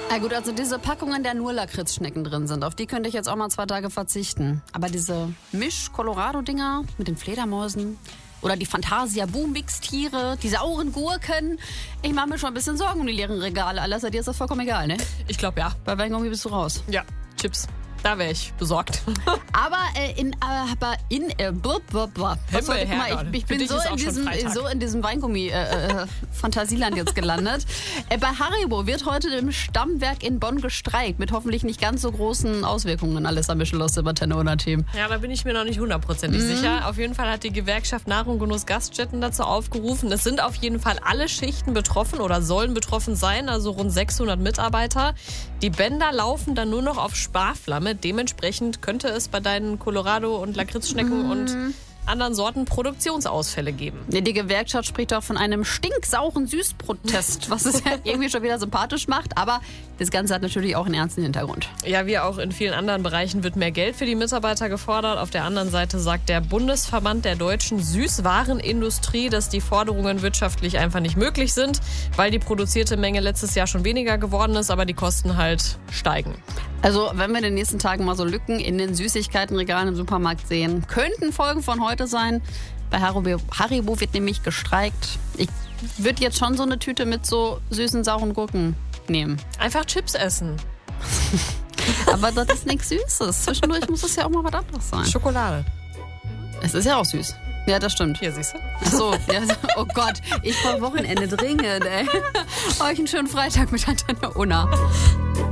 Na gut, also diese Packungen, der nur Lakritzschnecken drin sind, auf die könnte ich jetzt auch mal 2 Tage verzichten. Aber diese Misch-Colorado-Dinger mit den Fledermäusen oder die Fantasia-Boomix-Tiere, die sauren Gurken, ich mache mir schon ein bisschen Sorgen um die leeren Regale. Alles, dir ist das vollkommen egal, ne? Ich glaube, ja. Bei Weingummi bist du raus. Ja, Chips. Da wäre ich besorgt. Ich bin so in diesem Weingummi-Fantasieland jetzt gelandet. Bei Haribo wird heute im Stammwerk in Bonn gestreikt, mit hoffentlich nicht ganz so großen Auswirkungen. Alessa Michelos über Tenona-Team. Ja, da bin ich mir noch nicht 100%ig sicher. Auf jeden Fall hat die Gewerkschaft Nahrung, Genuss, Gaststätten dazu aufgerufen. Es sind auf jeden Fall alle Schichten betroffen oder sollen betroffen sein, also rund 600 Mitarbeiter. Die Bänder laufen dann nur noch auf Sparflamme. Dementsprechend könnte es bei deinen Colorado- und Lakritzschnecken und anderen Sorten Produktionsausfälle geben. Die Gewerkschaft spricht auch von einem stinksauren Süßprotest, was es ja irgendwie schon wieder sympathisch macht. Aber das Ganze hat natürlich auch einen ernsten Hintergrund. Ja, wie auch in vielen anderen Bereichen wird mehr Geld für die Mitarbeiter gefordert. Auf der anderen Seite sagt der Bundesverband der deutschen Süßwarenindustrie, dass die Forderungen wirtschaftlich einfach nicht möglich sind, weil die produzierte Menge letztes Jahr schon weniger geworden ist, aber die Kosten halt steigen. Also, wenn wir in den nächsten Tagen mal so Lücken in den Süßigkeitenregalen im Supermarkt sehen, könnten Folgen von heute sein. Bei Haribo wird nämlich gestreikt. Ich würde jetzt schon so eine Tüte mit so süßen, sauren Gurken nehmen. Einfach Chips essen. Aber das ist nichts Süßes. Zwischendurch muss es ja auch mal was anderes sein. Schokolade. Es ist ja auch süß. Ja, das stimmt. Hier, siehst du? Ach so, ja, oh Gott, ich brauche Wochenende dringend, ey. Euch einen schönen Freitag mit Antenne Unna.